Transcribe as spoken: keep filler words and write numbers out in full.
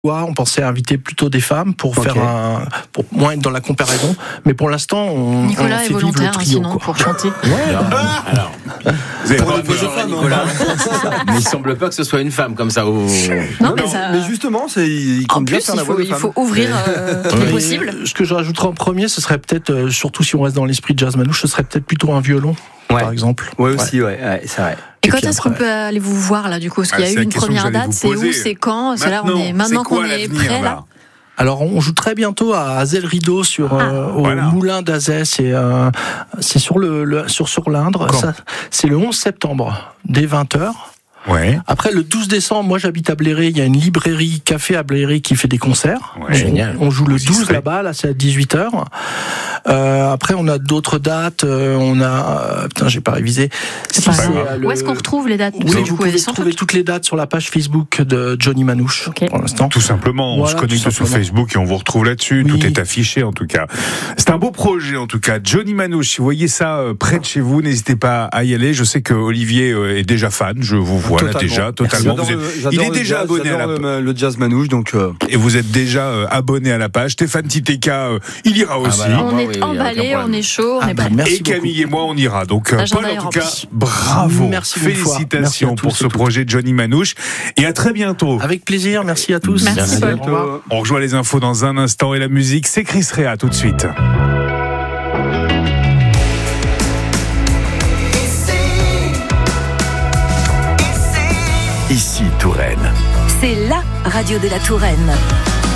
On pensait inviter plutôt des femmes pour okay. faire un, pour moins être dans la comparaison. Mais pour l'instant, on, Nicolas on fait est volontaire, vivre le trio, sinon, quoi. pour chanter. Ouais, alors, alors, vous avez pas de femmes, Nicolas. Mais il semble pas que ce soit une femme comme ça. Au... Non, non, mais, non, ça... mais justement, c'est, il compte en bien plus, faire la il faut, voix de il femme. faut ouvrir euh, Oui. les possibles. Ce que je rajouterais en premier, ce serait peut-être, euh, surtout si on reste dans l'esprit de jazz manouche, ce serait peut-être plutôt un violon, ouais. par exemple. Ouais, aussi, ouais, ouais c'est vrai. Et quand est-ce qu'on peut aller vous voir là, du coup? Parce qu'il y a ah, eu une première date, c'est où, c'est quand? C'est là, on est maintenant qu'on est prêt là. Alors, on joue très bientôt à Azel Rideau sur ah, euh, au voilà. Moulin d'Azay. C'est euh, c'est sur le, le sur sur l'Indre. Ça, c'est le onze septembre dès vingt heures. Ouais. Après, le douze décembre, moi j'habite à Bléré, il y a une librairie, café à Bléré qui fait des concerts. Ouais, génial. On joue le J'y douze serai. là-bas, là c'est à dix-huit heures. Euh, après, on a d'autres dates. Euh, on a, euh, putain, j'ai pas révisé. C'est Si pas c'est, grave. euh, le... Où est-ce qu'on retrouve les dates? Oui, du vous coup, pouvez trouver toutes les dates sur la page Facebook de Johnny Manouche. Okay. Pour l'instant. Tout simplement, on voilà, se connecte sur Facebook et on vous retrouve là-dessus. Oui. Tout est affiché en tout cas. C'est un beau projet en tout cas. Johnny Manouche, si vous voyez ça euh, près de chez vous, n'hésitez pas à y aller. Je sais que Olivier euh, est déjà fan. Je vous vois Totalement. là déjà, totalement. Vous êtes... J'adore Il est le déjà jazz, abonné à la le, le jazz manouche, donc. Euh... Et vous êtes déjà euh, abonné à la page. Stéphane Titeka, euh, il ira aussi. Ah bah on moi, est oui, emballé, on est chaud, on Ah est bah, prêt. merci et Camille beaucoup. et moi, on ira. Donc, euh, L'agenda Paul, est en tout rempli. cas, bravo. Merci beaucoup. Félicitations Merci à tous pour ce et toutes. projet Johnny Manouche. Et à très bientôt. Avec plaisir, merci à tous. Merci, Merci. Paul. Au revoir. On rejoint les infos dans un instant et la musique, c'est Chris Rea tout de suite. Ici Touraine. C'est la radio de la Touraine.